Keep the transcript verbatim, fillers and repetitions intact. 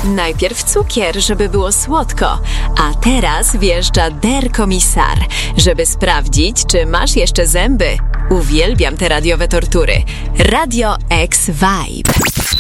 Najpierw cukier, żeby było słodko, a teraz wjeżdża der komisar, żeby sprawdzić, czy masz jeszcze zęby. Uwielbiam te radiowe tortury. Radio X Vibe.